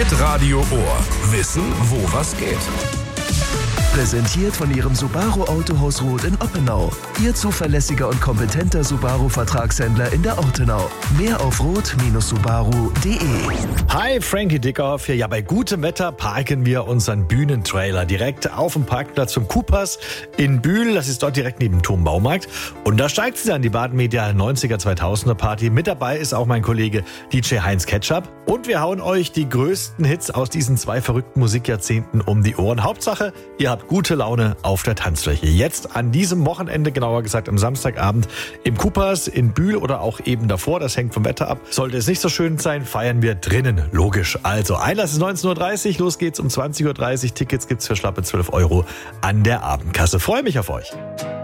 Hitradio Ohr. Wissen, wo was geht. Präsentiert von Ihrem Subaru Autohaus Roth in Oppenau. Ihr zuverlässiger und kompetenter Subaru-Vertragshändler in der Ortenau. Mehr auf roth-subaru.de. Hi, Frankie Dickhoff hier. Ja, bei gutem Wetter parken wir unseren Bühnentrailer direkt auf dem Parkplatz von Coopers in Bühl. Das ist dort direkt neben dem Turmbaumarkt. Und da steigt sie dann, die Baden-Media 90er 2000er Party. Mit dabei ist auch mein Kollege DJ Heinz Ketchup. Und wir hauen euch die größten Hits aus diesen 2 verrückten Musikjahrzehnten um die Ohren. Hauptsache, ihr habt gute Laune auf der Tanzfläche. Jetzt an diesem Wochenende, genauer gesagt am Samstagabend, im Coopers in Bühl oder auch eben davor, das hängt vom Wetter ab. Sollte es nicht so schön sein, feiern wir drinnen, logisch. Also Einlass ist 19.30 Uhr, los geht's um 20.30 Uhr. Tickets gibt's für schlappe 12 € an der Abendkasse. Freue mich auf euch.